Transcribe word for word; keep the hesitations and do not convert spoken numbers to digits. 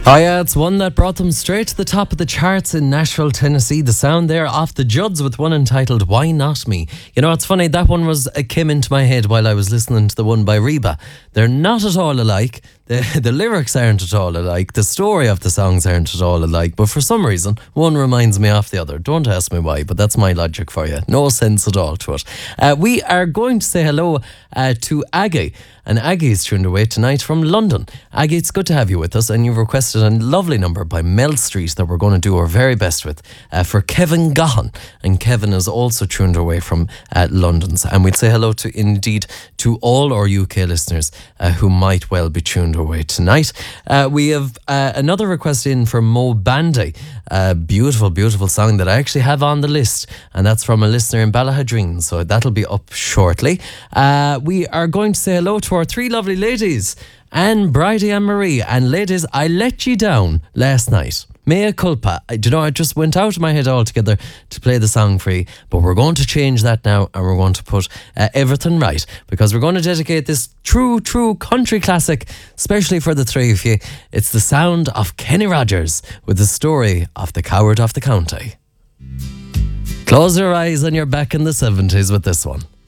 Oh yeah, it's one that brought them straight to the top of the charts in Nashville, Tennessee. The sound there off the Judds with one entitled Why Not Me. You know, it's funny, that one was uh, came into my head while I was listening to the one by Reba. They're not at all alike. The, the lyrics aren't at all alike. The story of the songs aren't at all alike. But for some reason, one reminds me of the other. Don't ask me why, but that's my logic for you. No sense at all to it. Uh, we are going to say hello uh, to Aggie. And Aggie's tuned away tonight from London. Aggie, it's good to have you with us. And you've requested a lovely number by Mel Street that we're going to do our very best with uh, for Kevin Gahan. And Kevin is also tuned away from uh, London's. And we'd say hello to, indeed, to all our U K listeners uh, who might well be tuned away tonight. Uh, we have uh, another request in from Mo Bandy. A beautiful, beautiful song that I actually have on the list. And that's from a listener in Ballahadreen. So that'll be up shortly. Uh, we are going to say hello to our three lovely ladies, Anne, Bridie and Marie. And ladies, I let you down last night. Mea culpa. I, do you know, I just went out of my head altogether to play the song for you, but we're going to change that now and we're going to put uh, everything right, because we're going to dedicate this true, true country classic, especially for the three of you. It's the sound of Kenny Rogers with the story of the coward of the county. Close your eyes and you're back in the seventies with this one.